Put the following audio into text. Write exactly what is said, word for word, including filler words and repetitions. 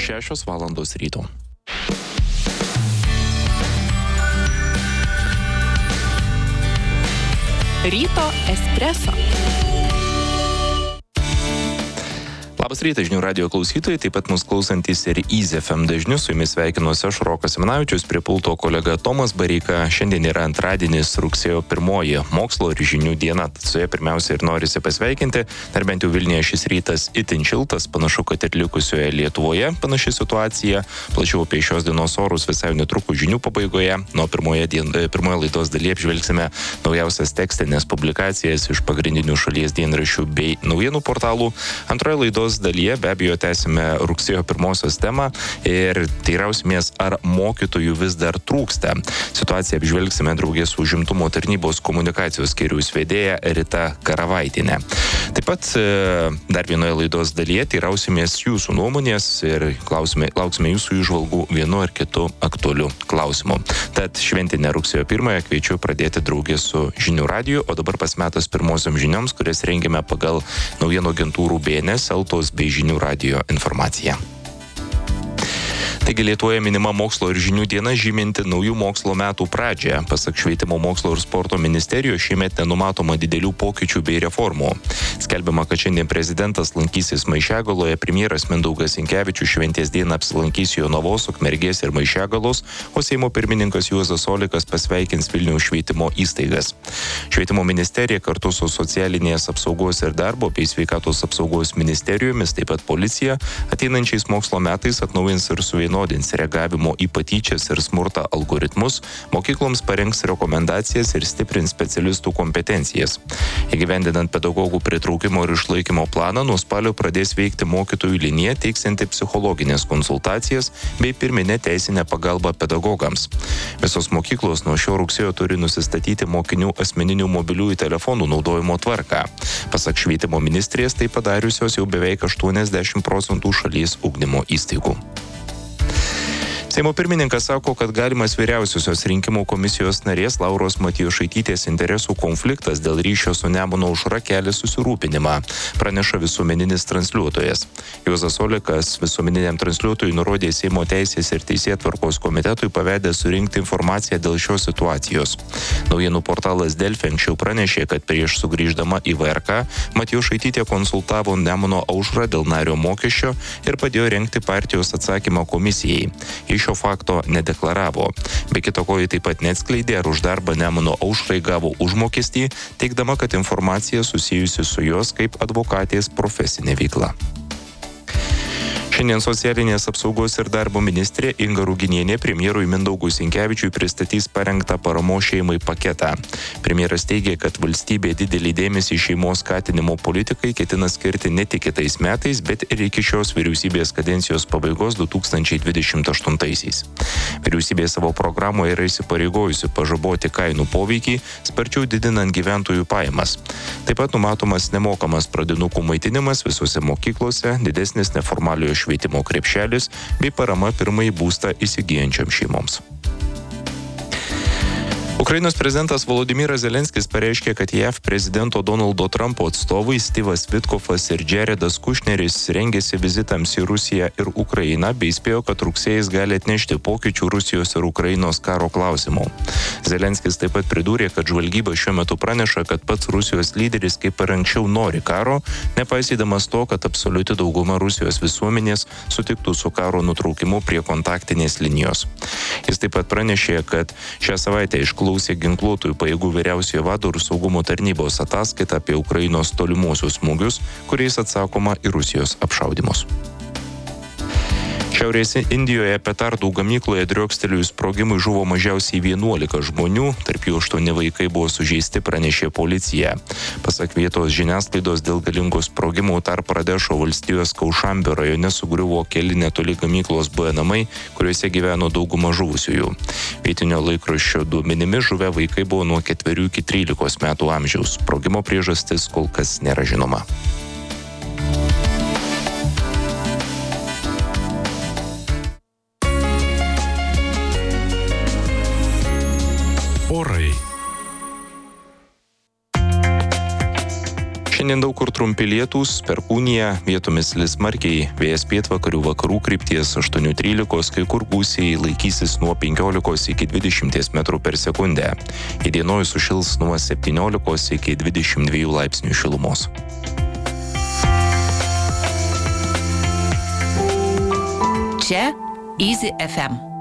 šešios valandos ryto. Ryto espreso. Labas rytas, žinių radijo klausytojai, taip pat mus klausantis ir Easy F M dažniu, su jumis sveikinuosi aš Rokas Simanavičius, prie pulto kolega Tomas Bareika. Šiandien yra antradienis, rugsėjo pirmoji, mokslo ir žinių diena, tad su ja pirmiausia ir norisi pasveikinti. Dar bent jau Vilniuje šis rytas itin šiltas, panašu, kad ir likusioje Lietuvoje panaši situacija. Plačiau apie šios dienos orus visai netrukus žinių pabaigoje. Nuo pirmoje, dien, pirmoje laidos dalyje apžvelgsime naujausias tekstinės publikacijas iš pagrindinių šalies dienraščių bei naujienų portalų. Antroje laidos dalyje be abejo tęsime rugsėjo pirmosios temą ir teirausimės, ar mokytojų vis dar trūksta. Situaciją apžvelgsime draugė su užimtumo tarnybos komunikacijos skyriaus vedėja Rita Karavaitienė. Taip pat dar vienoje laidos dalyje teirausimės jūsų nuomonės ir klausime, lauksime jūsų įžvalgų vienu ar kitu aktualiu klausimu. Tad šventinę rugsėjo pirmąją kviečiu pradėti draugė su žinių radiju, o dabar pasmetas pirmosiom žinioms, kurias rengiame pagal naujienų agentūrų B N S, Eltos bei žinių radijo informaciją. Taigi Lietuvoje minima mokslo ir žinių diena, žyminti naujų mokslo metų pradžią. Pasak Švietimo mokslo ir sporto ministerijos šiemet nenumatoma didelių pokyčių bei reformų. Skelbiama, kad šiandien prezidentas lankysis Maišiagaloje, premjeras Mindaugas Sinkevičius šventės dieną apsilankys Jonavos, Ukmergės ir Maišiagalos, o Seimo pirmininkas Juozas Olekas pasveikins Vilniaus švietimo įstaigas. Švietimo ministerija kartu su socialinės apsaugos ir darbo bei sveikatos apsaugos ministerijomis, taip pat policija, ateinančiais mokslo metais atnaujins ir suvienodins reagavimo į patyčias ir smurtą algoritmus, mokykloms parengs rekomendacijas ir stiprins specialistų kompetencijas. Įgyvendinant pedagogų pritraukimo ir išlaikymo planą, nuo spalio pradės veikti mokytojų linija, teiksinti psichologinės konsultacijas bei pirminę teisinę pagalbą pedagogams. Visos mokyklos nuo šio rugsėjo turi nusistatyti mokinių asmeninių mobiliųjų telefonų naudojimo tvarką. Pasak Švietimo ministrės, tai padariusios jau beveik aštuoniasdešimt procentų šalies ugdymo įstaigų. Seimo pirmininkas sako, kad galimas vyriausiosios rinkimų komisijos narės Lauros Matijošaitytės interesų konfliktas dėl ryšio su Nemuno aušra kelia susirūpinimą, praneša visuomeninis transliuotojas. Juozas Olekas visuomeniniam transliuotojui nurodė Seimo teisės ir teisėtvarkos komitetui pavedę surinkti informaciją dėl šios situacijos. Naujienų portalas Delfi anksčiau pranešė, kad prieš sugrįždama į V R K Matijošaitytė konsultavo Nemuno aušrą dėl nario mokesčio ir padėjo rengti partijos atsakymą komisijai. Iš šio fakto nedeklaravo. Be kita ko, ji taip pat neatskleidė, ar už darbą Nemuno aušrai gavo užmokestį, teigdama, kad informacija susijusi su jos kaip advokatės profesinė veikla. Šiandien socialinės apsaugos ir darbo ministrė Inga Ruginienė premjerui Mindaugui Sinkevičiui pristatys parengtą paramos šeimai paketą. Premjeras teigė, kad valstybė didelį dėmesį šeimos skatinimo politikai ketina skirti ne tik kitais metais, bet ir iki šios vyriausybės kadencijos pabaigos du tūkstančiai dvidešimt aštuntaisiais. Vyriausybė savo programoje yra įsipareigojusi pažaboti kainų poveikį, sparčiau didinant gyventojų pajamas. Taip pat numatomas nemokamas pradinukų maitinimas visose mokyklose, didesnis neformaliojo švietimo krepšelis bei parama pirmąjį būstą įsigyjančiam šeimoms. Ukrainos prezidentas Volodymyras Zelenskis pareiškė, kad J A V prezidento Donaldo Trumpo atstovai Styvas Vitkofas ir Jaredas Kušneris rengėsi vizitams į Rusiją ir Ukrainą, bei spėjo, kad rugsėjais gali atnešti pokyčių Rusijos ir Ukrainos karo klausimų. Zelenskis taip pat pridūrė, kad žvalgyba šiuo metu praneša, kad pats Rusijos lyderis kaip ir anksčiau nori karo, nepaisydamas to, kad absoliuti dauguma Rusijos visuomenės sutiktų su karo nutraukimu prie kontaktinės linijos. Jis taip pat pranešė, kad šią savaitę išklausė klausė ginkluotųjų pajėgų vyriausiojo vado ir saugumo tarnybos ataskaitą apie Ukrainos tolimuosius smūgius, kuriais atsakoma į Rusijos apšaudymus. Šiaurės Indijoje petardų gamykloje driokstelėjus sprogimui žuvo mažiausiai vienuolika žmonių, tarp jų aštuoni vaikai buvo sužeisti, pranešė policija. Pasak vietos žiniasklaidos, dėl galingų sprogimų Uttar Pradešo valstijos Kaušambio rajone sugriuvo keli netoli gamyklos buvę namai, kuriuose gyveno dauguma žuvusiųjų. Vietinio laikraščio duomenimis žuvę vaikai buvo nuo ketverių iki trylikos metų amžiaus. Sprogimo priežastis kol kas nėra žinoma. Šiandien daug kur trumpi lietūs, perkūnija, vietomis lis smarkiai, vėjas pietvakarių vakarų krypties aštuoni trylika, kai kur gūsiai laikysis nuo penkiolikos iki dvidešimties metrų per sekundę. Įdienojus sušils nuo septyniolikos iki dvidešimt dviejų laipsnių šilumos. Čia Easy ef em.